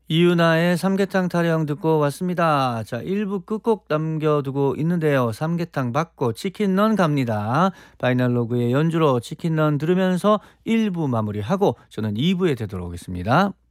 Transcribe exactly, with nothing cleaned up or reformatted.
이유나의 삼계탕 타령 듣고 왔습니다. 자, 일 부 끝곡 남겨두고 있는데요. 삼계탕 받고 치킨런 갑니다. 바이널 로그의 연주로 치킨런 들으면서 일 부 마무리하고 저는 이 부에 되도록 하겠습니다.